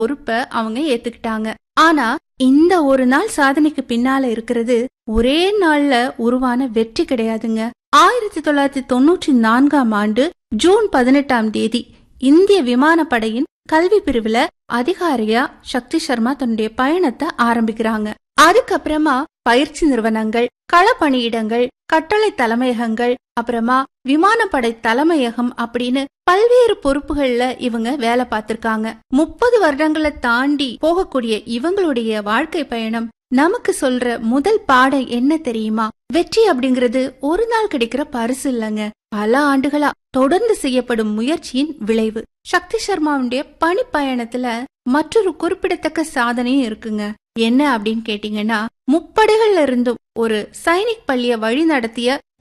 பொறுப்பை அவங்க ஏத்துக்கிட்டாங்க. ஆனா இந்த ஒரு நாள் சாதனைக்கு பின்னால இருக்கிறது ஒரே நாள்ல உருவான வெற்றி கிடையாதுங்க. 1994 ஜூன் 18 இந்திய விமானப்படையின் கல்வி பிரிவுல அதிகாரியா சக்தி சர்மா தன்னுடைய பயணத்தை ஆரம்பிக்கிறாங்க. அதுக்கப்புறமா பயிற்சி நிறுவனங்கள், களப்பணியிடங்கள், கட்டளை தலைமையகங்கள், அப்புறமா விமானப்படை தலைமையகம் அப்படின்னு பல்வேறு பொறுப்புகள்ல இவங்க வேலை பார்த்திருக்காங்க. 30 வருடங்களை தாண்டி போகக்கூடிய இவங்களுடைய வாழ்க்கை பயணம் நமக்கு சொல்ற முதல் பாடம் என்ன தெரியுமா? வெற்றி அப்படிங்கிறது ஒரு நாள் கிடைக்கிற பரிசு இல்லங்க, பல ஆண்டுகளா தொடர்ந்து செய்யப்படும் முயற்சியின் விளைவு. சக்தி சர்மாவுடைய பணி பயணத்துல மற்றொரு குறிப்பிடத்தக்க சாதனையும் இருக்குங்க. என்ன அப்படின்னு கேட்டீங்கன்னா, முப்படைகள்ல இருந்தும் ஒரு சைனிக் பள்ளிய வழி நடத்திய